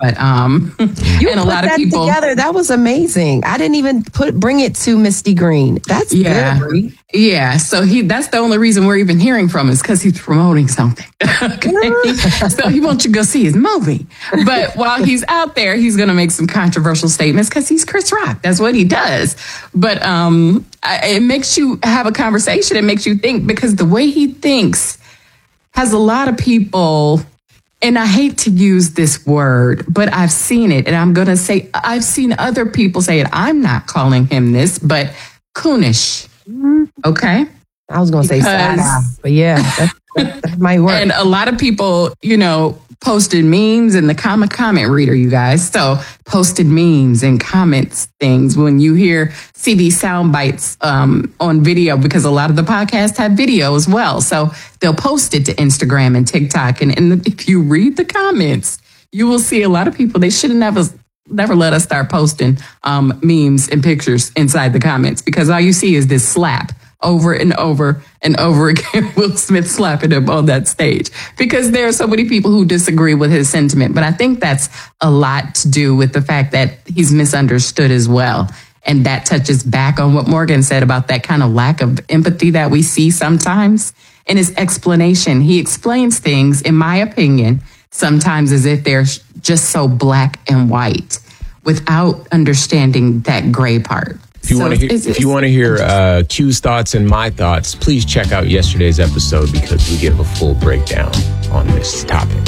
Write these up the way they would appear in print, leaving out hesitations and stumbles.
But you and a put lot of that people together. That was amazing. I didn't even bring it to Misty Green. That's very. Yeah. So that's the only reason we're even hearing from him is because he's promoting something. Okay? So he wants you to go see his movie. But while he's out there, he's going to make some controversial statements because he's Chris Rock. That's what he does. But it makes you have a conversation. It makes you think because the way he thinks has a lot of people. And I hate to use this word, but I've seen it. And I'm going to say, I've seen other people say it. I'm not calling him this, but coonish. Okay. I was going to say sad, but yeah, that might work. And a lot of people, posted memes and the comment reader, you guys. So posted memes and comments things when you see these sound bites on video, because a lot of the podcasts have video as well. So they'll post it to Instagram and TikTok. And if you read the comments, you will see a lot of people, they should have never let us start posting memes and pictures inside the comments, because all you see is this slap over and over and over again. Will Smith slapping him on that stage because there are so many people who disagree with his sentiment. But I think that's a lot to do with the fact that he's misunderstood as well. And that touches back on what Morgan said about that kind of lack of empathy that we see sometimes in his explanation. He explains things, in my opinion, sometimes as if they're just so black and white without understanding that gray part. If you want to hear Q's thoughts and my thoughts, please check out yesterday's episode because we give a full breakdown on this topic.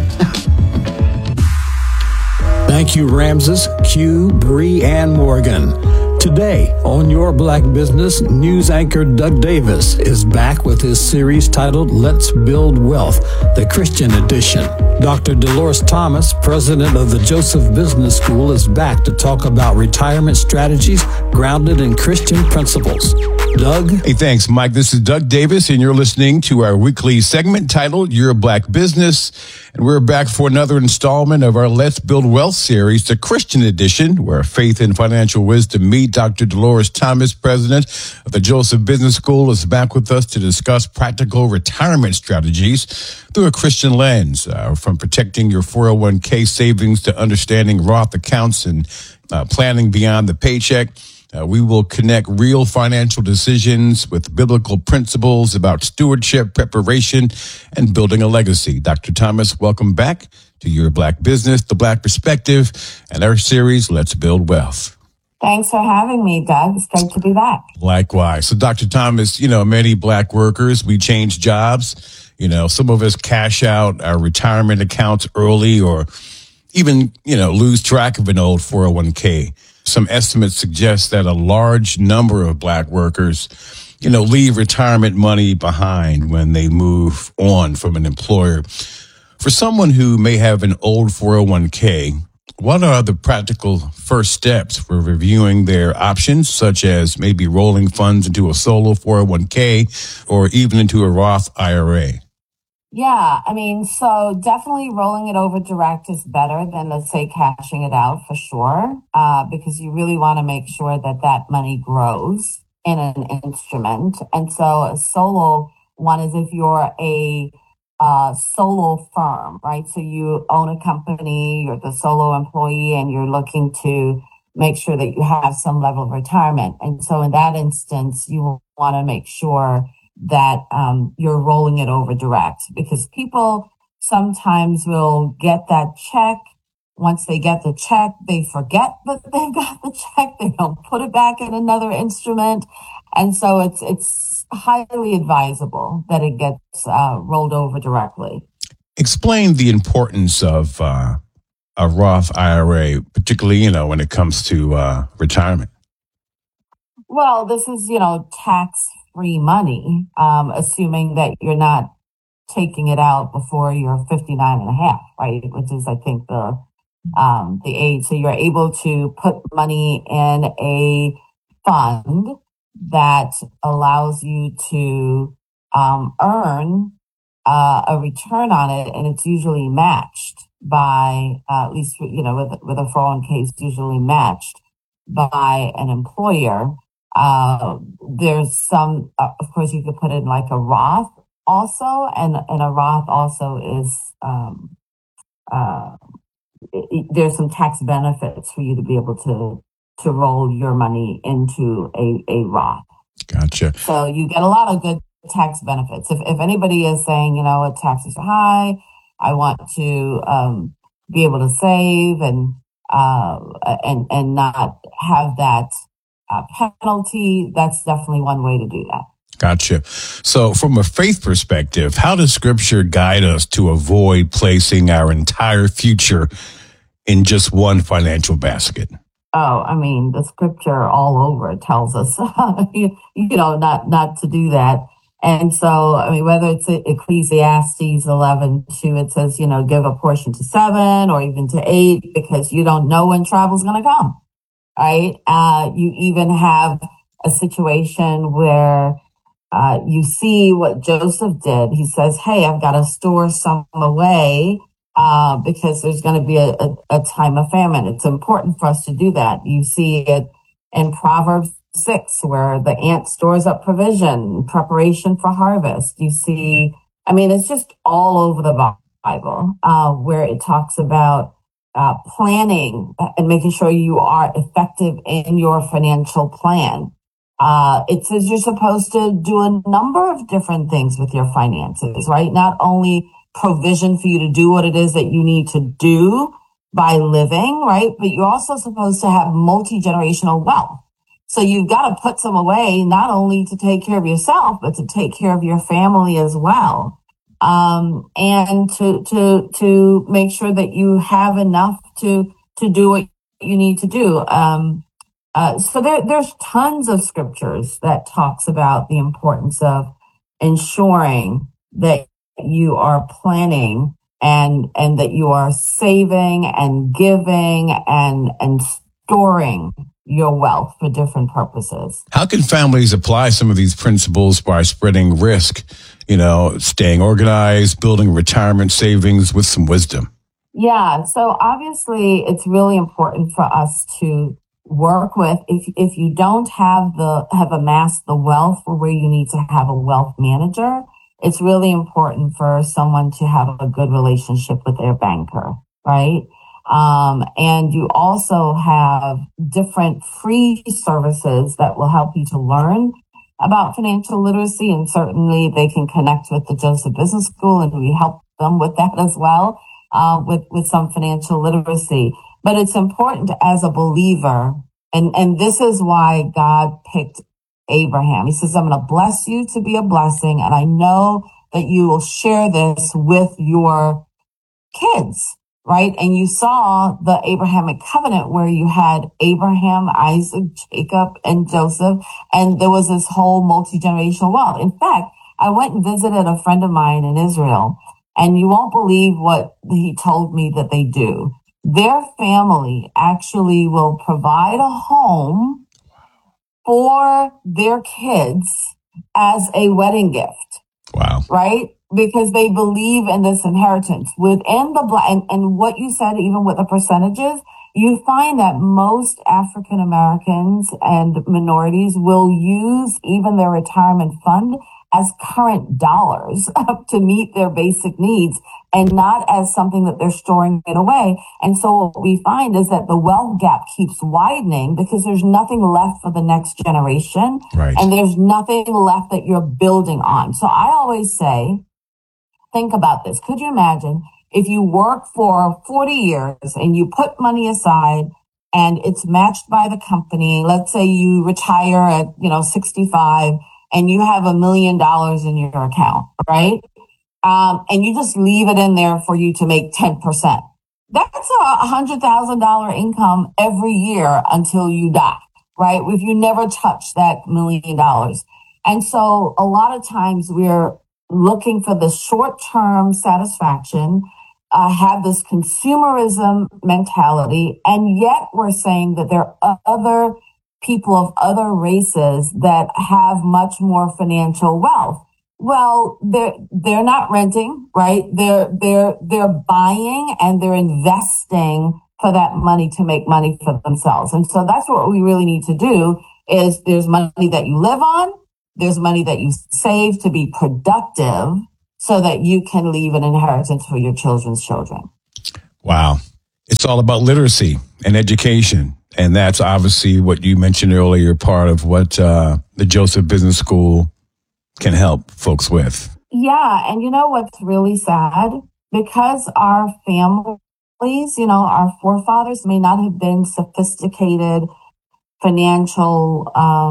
Thank you, Ramses, Q, Bree, and Morgan. Today, on Your Black Business, news anchor Doug Davis is back with his series titled Let's Build Wealth, the Christian edition. Dr. Dolores Thomas, president of the Joseph Business School, is back to talk about retirement strategies grounded in Christian principles. Doug? Hey, thanks, Mike. This is Doug Davis, and you're listening to our weekly segment titled Your Black Business. And we're back for another installment of our Let's Build Wealth series, the Christian edition, where faith and financial wisdom meet. Dr. Dolores Thomas, president of the Joseph Business School, is back with us to discuss practical retirement strategies through a Christian lens, from protecting your 401k savings to understanding Roth accounts and planning beyond the paycheck. We will connect real financial decisions with biblical principles about stewardship, preparation, and building a legacy. Dr. Thomas, welcome back to Your Black Business, The Black Perspective, and our series, Let's Build Wealth. Thanks for having me, Doug. It's great to be back. Likewise. So, Dr. Thomas, many black workers, we change jobs. Some of us cash out our retirement accounts early or even, lose track of an old 401k. Some estimates suggest that a large number of black workers, leave retirement money behind when they move on from an employer. For someone who may have an old 401k, what are the practical first steps for reviewing their options, such as maybe rolling funds into a solo 401k or even into a Roth IRA? Yeah, so definitely rolling it over direct is better than, let's say, cashing it out for sure, because you really want to make sure that that money grows in an instrument. And so a solo one is if you're a solo firm, right? So you own a company, you're the solo employee, and you're looking to make sure that you have some level of retirement. And so in that instance, you want to make sure that you're rolling it over direct, because people sometimes will get that check. Once they get the check, they forget that they've got the check. They don't put it back in another instrument. And so it's highly advisable that it gets rolled over directly. Explain the importance of a Roth IRA, particularly, when it comes to retirement. Well, this is, tax-free money, assuming that you're not taking it out before you're 59 and a half, right? Which is, I think, the age. So you're able to put money in a fund that allows you to earn a return on it, and it's usually matched by, at least, with a 401k, it's usually matched by an employer. There's some, of course, you could put in like a Roth also, and a Roth also is, there's some tax benefits for you to be able to roll your money into a Roth. Gotcha. So you get a lot of good tax benefits. If anybody is saying, taxes are high, I want to be able to save and not have that penalty, that's definitely one way to do that. Gotcha. So from a faith perspective, how does Scripture guide us to avoid placing our entire future in just one financial basket? Oh, I mean, the Scripture all over tells us, not to do that. And so, I mean, whether it's Ecclesiastes 11:2, it says, give a portion to 7 or even to 8 because you don't know when travel's going to come, right? You even have a situation where you see what Joseph did. He says, hey, I've got to store some away because there's going to be a time of famine. It's important for us to do that. You see it in Proverbs 6, where the ant stores up provision, preparation for harvest. You see, I mean, it's just all over the Bible, where it talks about planning and making sure you are effective in your financial plan. It says you're supposed to do a number of different things with your finances, right? Not only provision for you to do what it is that you need to do by living, right? But you're also supposed to have multi-generational wealth. So you've got to put some away, not only to take care of yourself, but to take care of your family as well. And to make sure that you have enough to do what you need to do. So there's tons of scriptures that talks about the importance of ensuring that you are planning and that you are saving and giving and storing your wealth for different purposes. How can families apply some of these principles by spreading risk, staying organized, building retirement savings with some wisdom? Yeah, so obviously it's really important for us to work with, if you don't have amassed the wealth for where you need to have a wealth manager, it's really important for someone to have a good relationship with their banker, right? And you also have different free services that will help you to learn about financial literacy. And certainly they can connect with the Joseph Business School, and we help them with that as well, with some financial literacy. But it's important as a believer, and this is why God picked Abraham. He says, I'm going to bless you to be a blessing, and I know that you will share this with your kids, right? And you saw the Abrahamic covenant where you had Abraham, Isaac, Jacob, and Joseph, and there was this whole multi-generational wealth. In fact, I went and visited a friend of mine in Israel, and you won't believe what he told me that they do. Their family actually will provide a home for their kids as a wedding gift. Wow. Right? Because they believe in this inheritance. Within and what you said, even with the percentages, you find that most African Americans and minorities will use even their retirement fund as current dollars to meet their basic needs, and not as something that they're storing it away. And so what we find is that the wealth gap keeps widening because there's nothing left for the next generation. Right. And there's nothing left that you're building on. So I always say, think about this. Could you imagine if you work for 40 years and you put money aside and it's matched by the company? Let's say you retire at, 65 and you have $1 million in your account, right? And you just leave it in there for you to make 10%. That's $100,000 income every year until you die, right? If you never touch that $1 million. And so a lot of times we're looking for the short-term satisfaction, have this consumerism mentality, and yet we're saying that there are other people of other races that have much more financial wealth. Well, they're not renting, right? They're buying and they're investing for that money to make money for themselves. And so that's what we really need to do is there's money that you live on, there's money that you save to be productive so that you can leave an inheritance for your children's children. Wow. It's all about literacy and education. And that's obviously what you mentioned earlier, part of what the Joseph Business School can help folks with. Yeah. And you know what's really sad? Because our families, our forefathers may not have been sophisticated, financially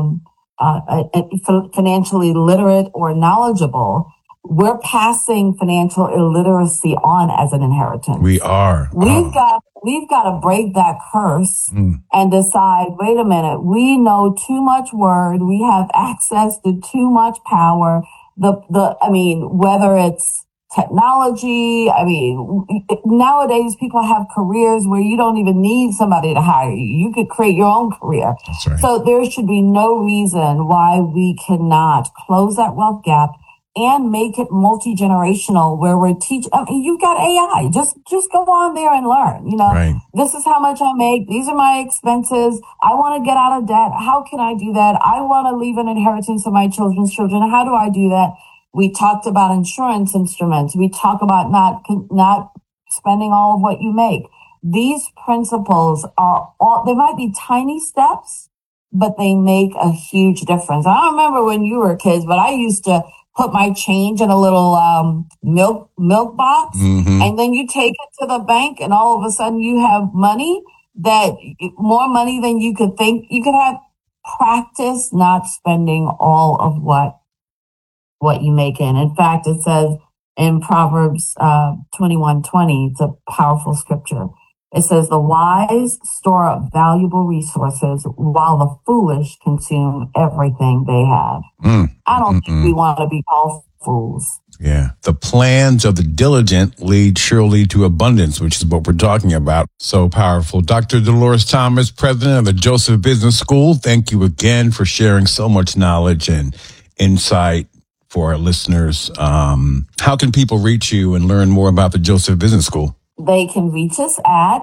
literate or knowledgeable, we're passing financial illiteracy on as an inheritance. We are. We've got to break that curse and decide, wait a minute, we know too much word. We have access to too much power. Whether it's technology, nowadays people have careers where you don't even need somebody to hire you. You could create your own career. That's right. So there should be no reason why we cannot close that wealth gap and make it multi-generational where we're teaching. You've got AI. Just go on there and learn. Right. This is how much I make. These are my expenses. I want to get out of debt. How can I do that? I want to leave an inheritance to my children's children. How do I do that? We talked about insurance instruments. We talk about not spending all of what you make. These principles they might be tiny steps, but they make a huge difference. I don't remember when you were kids, but I used to put my change in a little milk box, and then you take it to the bank, and all of a sudden you have more money than you could think. You could have practice not spending all of what you make in. In fact, it says in Proverbs 21:20, it's a powerful scripture. It says, the wise store up valuable resources while the foolish consume everything they have. I don't think we want to be called fools. Yeah. The plans of the diligent lead surely to abundance, which is what we're talking about. So powerful. Dr. Dolores Thomas, president of the Joseph Business School, thank you again for sharing so much knowledge and insight for our listeners. How can people reach you and learn more about the Joseph Business School? They can reach us at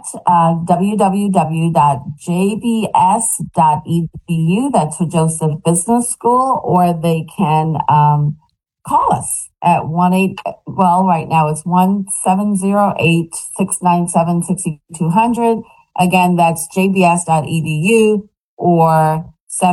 www.jbs.edu. That's for Joseph Business School, or they can call us at right now it's 1-708-697-6200. Again, that's jbs.edu or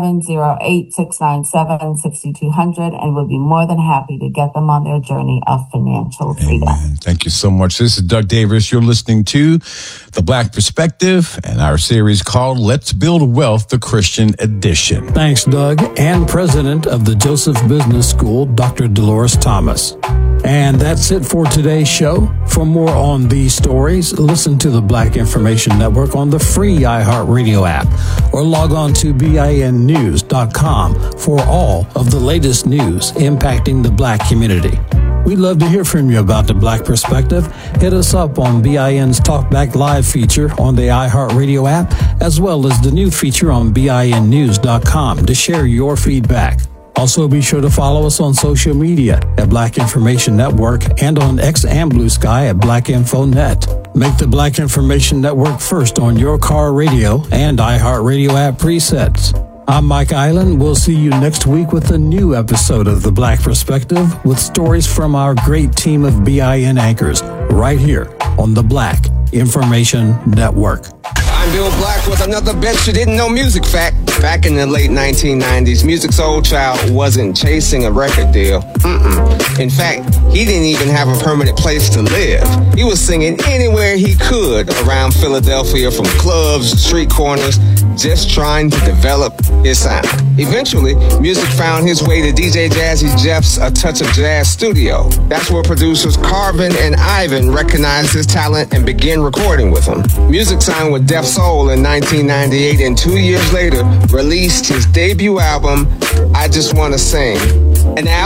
708-697-6200, and we'll be more than happy to get them on their journey of financial freedom. Amen. Thank you so much. This is Doug Davis. You're listening to The Black Perspective and our series called Let's Build Wealth, the Christian Edition. Thanks, Doug, and president of the Joseph Business School, Dr. Dolores Thomas. And that's it for today's show. For more on these stories, listen to the Black Information Network on the free iHeartRadio app or log on to BINnews.com for all of the latest news impacting the Black community. We'd love to hear from you about the Black Perspective. Hit us up on BIN's Talkback Live feature on the iHeartRadio app, as well as the new feature on BINnews.com to share your feedback. Also, be sure to follow us on social media at Black Information Network and on X and Blue Sky at BlackInfoNet. Make the Black Information Network first on your car radio and iHeartRadio app presets. I'm Mike Island. We'll see you next week with a new episode of The Black Perspective with stories from our great team of BIN anchors right here on the Black Information Network. I'm Bill Black with another Bet You Didn't Know music fact. Back in the late 1990s, Music Soul Child wasn't chasing a record deal. In fact, he didn't even have a permanent place to live. He was singing anywhere he could around Philadelphia, from clubs, street corners, just trying to develop his sound. Eventually, music found his way to DJ Jazzy Jeff's A Touch of Jazz studio. That's where producers Carvin and Ivan recognized his talent and began recording with him. Music signed with Def Soul in 1998, and 2 years later released his debut album, I Just Wanna Sing. An album